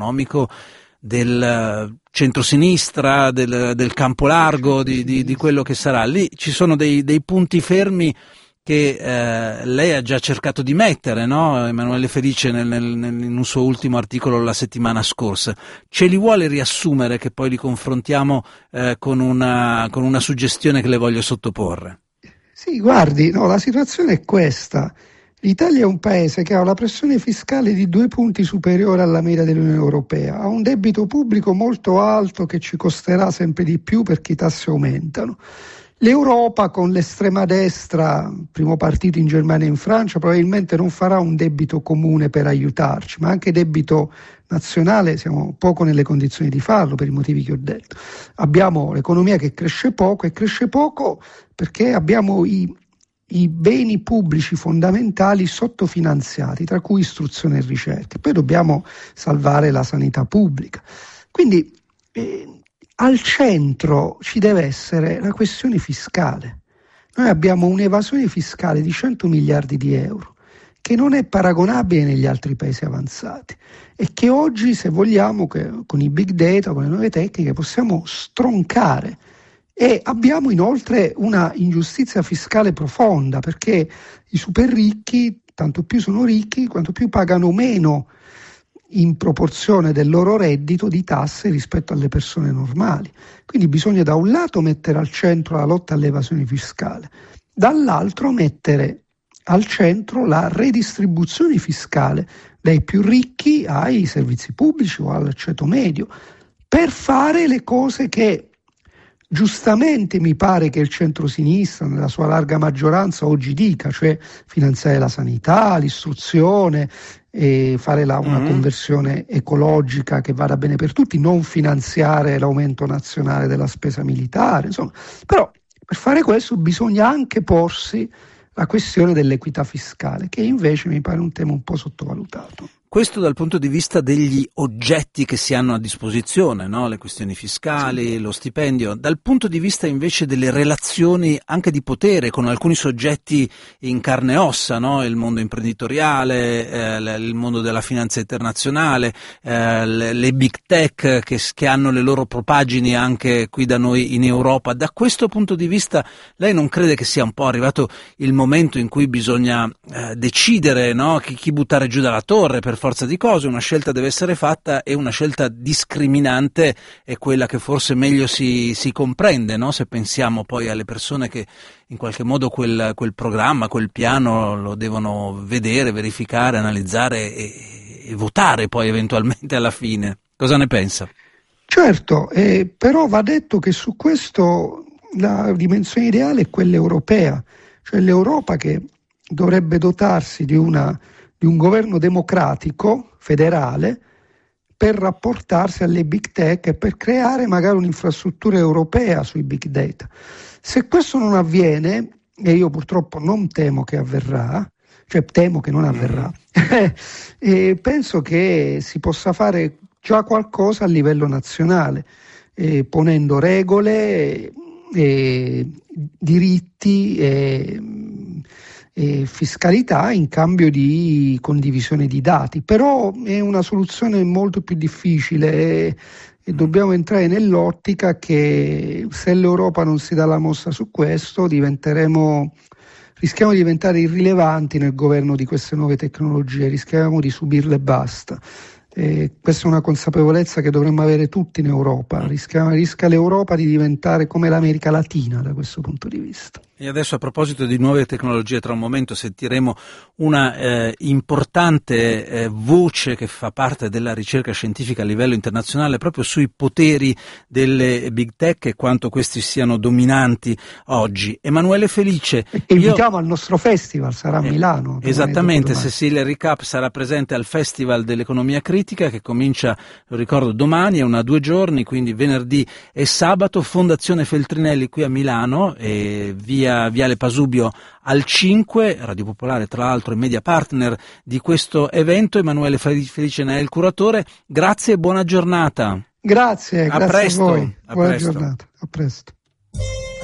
economico del centrosinistra, del campo largo, di quello che sarà. Lì ci sono dei punti fermi che lei ha già cercato di mettere, no? Emanuele Felice in un suo ultimo articolo la settimana scorsa. Ce li vuole riassumere, che poi li confrontiamo con una suggestione che le voglio sottoporre? Sì, guardi, no, la situazione è questa. L'Italia è un paese che ha una pressione fiscale di 2 punti superiore alla media dell'Unione Europea, ha un debito pubblico molto alto che ci costerà sempre di più perché i tassi aumentano. L'Europa, con l'estrema destra, primo partito in Germania e in Francia, probabilmente non farà un debito comune per aiutarci, ma anche debito nazionale siamo poco nelle condizioni di farlo per i motivi che ho detto. Abbiamo l'economia che cresce poco e cresce poco perché abbiamo i beni pubblici fondamentali sottofinanziati, tra cui istruzione e ricerca. Poi dobbiamo salvare la sanità pubblica. Quindi al centro ci deve essere la questione fiscale. Noi abbiamo un'evasione fiscale di 100 miliardi di euro che non è paragonabile negli altri paesi avanzati e che oggi, se vogliamo, con i big data, con le nuove tecniche, possiamo stroncare. E abbiamo inoltre una ingiustizia fiscale profonda, perché i super ricchi, tanto più sono ricchi, quanto più pagano meno in proporzione del loro reddito di tasse rispetto alle persone normali. Quindi bisogna da un lato mettere al centro la lotta all'evasione fiscale, dall'altro mettere al centro la redistribuzione fiscale dai più ricchi ai servizi pubblici o al ceto medio, per fare le cose che giustamente mi pare che il centro-sinistra nella sua larga maggioranza oggi dica, cioè finanziare la sanità, l'istruzione, e fare una conversione ecologica che vada bene per tutti, non finanziare l'aumento nazionale della spesa militare, insomma. Però per fare questo bisogna anche porsi la questione dell'equità fiscale, che invece mi pare un tema un po' sottovalutato. Questo dal punto di vista degli oggetti che si hanno a disposizione, no? Le questioni fiscali, sì, lo stipendio. Dal punto di vista invece delle relazioni anche di potere con alcuni soggetti in carne e ossa, no? Il mondo imprenditoriale, il mondo della finanza internazionale, le big tech che hanno le loro propagini anche qui da noi in Europa. Da questo punto di vista lei non crede che sia un po' arrivato il momento in cui bisogna decidere, no? Chi buttare giù dalla torre per forza di cose? Una scelta deve essere fatta e una scelta discriminante è quella che forse meglio si comprende, no? Se pensiamo poi alle persone che in qualche modo quel programma, quel piano lo devono vedere, verificare, analizzare e votare poi eventualmente alla fine. Cosa ne pensa? Certo, però va detto che su questo la dimensione ideale è quella europea, cioè l'Europa che dovrebbe dotarsi di un governo democratico, federale, per rapportarsi alle big tech e per creare magari un'infrastruttura europea sui big data. Se questo non avviene, e io purtroppo non temo che avverrà, cioè temo che non avverrà, penso che si possa fare già qualcosa a livello nazionale, ponendo regole, diritti e fiscalità in cambio di condivisione di dati. Però è una soluzione molto più difficile e dobbiamo entrare nell'ottica che se l'Europa non si dà la mossa su questo rischiamo di diventare irrilevanti nel governo di queste nuove tecnologie, rischiamo di subirle e basta. Questa è una consapevolezza che dovremmo avere tutti in Europa. Rischia l'Europa di diventare come l'America Latina da questo punto di vista. E adesso, a proposito di nuove tecnologie, tra un momento sentiremo una importante voce che fa parte della ricerca scientifica a livello internazionale proprio sui poteri delle big tech e quanto questi siano dominanti oggi. Emanuele Felice. E invitiamo al nostro festival, sarà a Milano. Esattamente, Cecilia Recap sarà presente al Festival dell'Economia Critica che comincia, lo ricordo, domani, è 2 giorni, quindi venerdì e sabato. Fondazione Feltrinelli qui a Milano, e Viale Pasubio al 5, Radio Popolare tra l'altro è media partner di questo evento. Emanuele Felice ne è il curatore. Grazie e buona giornata. Grazie, a presto. a voi. Buona giornata, a presto.